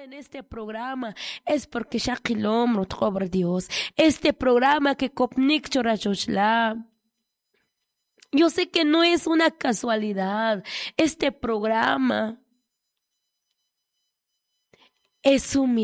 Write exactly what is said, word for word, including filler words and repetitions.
en este programa es porque Shakilom Rutkobar Dios. Este programa que Kopnik Chorachoshla. Yo sé que no es una casualidad. Este programa es un